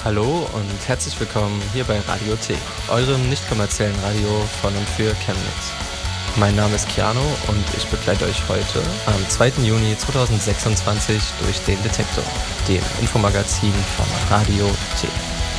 Hallo und herzlich willkommen hier bei Radio T, eurem nicht kommerziellen Radio von und für Chemnitz. Mein Name ist Keanu und ich begleite euch heute am 2. Juni 2026 durch den Detektor, dem Infomagazin von Radio T.